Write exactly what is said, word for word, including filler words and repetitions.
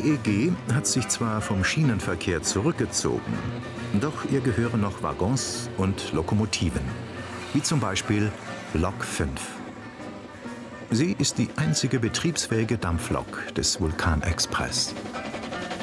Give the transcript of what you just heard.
E G hat sich zwar vom Schienenverkehr zurückgezogen, doch ihr gehören noch Waggons und Lokomotiven, wie zum Beispiel Lok fünf. Sie ist die einzige betriebsfähige Dampflok des Vulcan Express.